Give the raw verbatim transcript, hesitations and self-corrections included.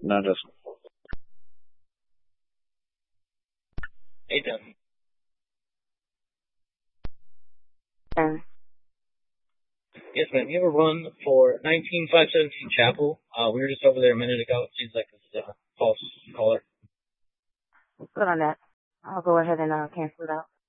Not just. Hey, Tim. Um, Yes, ma'am. You have a run for nineteen five seventeen Chapel. Uh, we were just over there a minute ago. It seems like this is a false caller. good on that. I'll go ahead and uh, cancel it out.